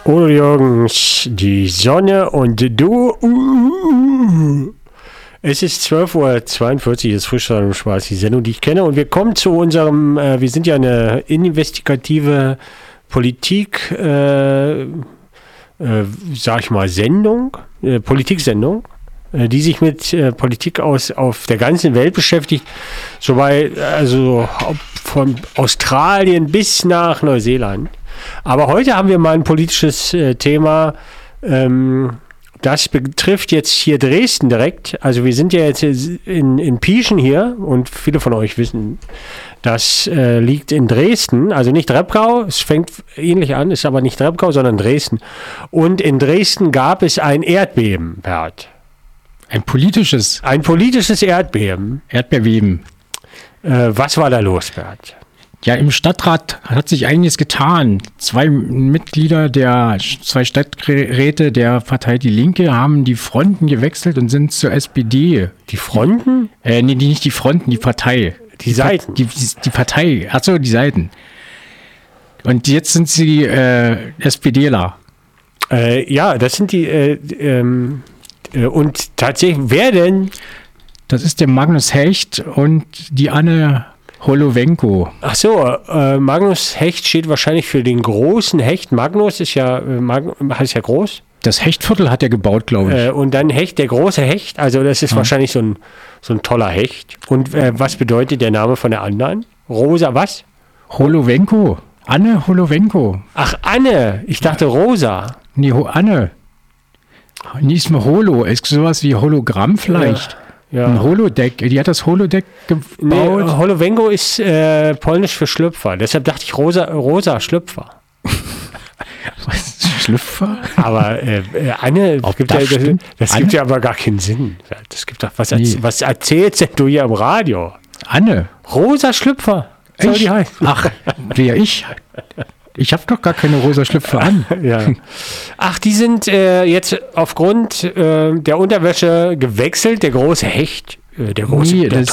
Udo Jürgens, die Sonne und du. Es ist 12:42 Uhr, das Frischsal und Spaß, die Sendung, die ich kenne. Und wir kommen zu unserem, wir sind ja eine investigative Politik, sag ich mal, Sendung, Politiksendung, die sich mit Politik auf der ganzen Welt beschäftigt. Soweit, also von Australien bis nach Neuseeland. Aber heute haben wir mal ein politisches Thema, das betrifft jetzt hier Dresden direkt. Also wir sind ja jetzt in Pieschen hier und viele von euch wissen, das liegt in Dresden, also nicht Repgau, es fängt ähnlich an, ist aber nicht Repgau, sondern Dresden. Und in Dresden gab es ein Erdbeben, Bert. Ein politisches Erdbeben. Erdbeben. Was war da los, Bert? Ja, im Stadtrat hat sich einiges getan. 2 Mitglieder der 2 Stadträte der Partei Die Linke haben die Fronten gewechselt und sind zur SPD. Die Fronten? Nee, nicht die Fronten, die Partei. Die Seiten? Die Partei, achso, die Seiten. Und jetzt sind sie SPDler. Ja, das sind die, und tatsächlich, wer denn? Das ist der Magnus Hecht und die Anne Holowenko. Ach so, Magnus Hecht steht wahrscheinlich für den großen Hecht. Magnus ist ja, heißt ja groß. Das Hechtviertel hat er gebaut, glaube ich. Und dann Hecht, der große Hecht. Also das ist wahrscheinlich so ein toller Hecht. Und was bedeutet der Name von der anderen? Rosa, was? Holowenko. Anne Holowenko. Ach, Anne. Ich dachte Rosa. Nee, Anne. Nicht mal Holo. Ist sowas wie Hologramm vielleicht. Ja. Ein Holodeck. Die hat das Holodeck gebaut. Nee, Holowenko ist polnisch für Schlüpfer. Deshalb dachte ich rosa Schlüpfer. Was? Schlüpfer? Aber Anne, das gibt ja aber gar keinen Sinn. Das gibt doch, was erzählst denn du hier im Radio? Anne. Rosa Schlüpfer. Soll die heißen? Ach, wer ich? Ich habe doch gar keine rosa Schlüpfer an. Ja. Ach, die sind jetzt aufgrund der Unterwäsche gewechselt. Der große Hecht, der